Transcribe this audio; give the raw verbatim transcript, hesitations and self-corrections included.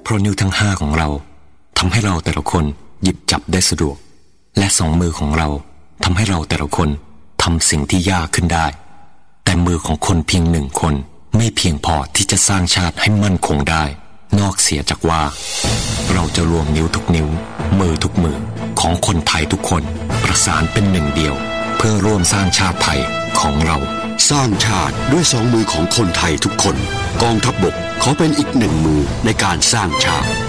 ราะนิ้วทั้งห้าของเราทำให้เราแต่ละคนหยิบจับได้สะดวกและสองมือของเราทำให้เราแต่ละคนทำสิ่งที่ยากขึ้นได้แต่มือของคนเพียงหนึ่งคนไม่เพียงพอที่จะสร้างชาติให้มั่นคงได้นอกเสียจากว่าเราจะรวมนิ้วทุกนิ้วมือทุกมือของคนไทยทุกคนประสานเป็นหนึ่งเดียวเพื่อร่วมสร้างชาติไทยของเราสร้างชาติด้วยสองมือของคนไทยทุกคนกองทัพบกขอเป็นอีกหนึ่งมือในการสร้างชาติ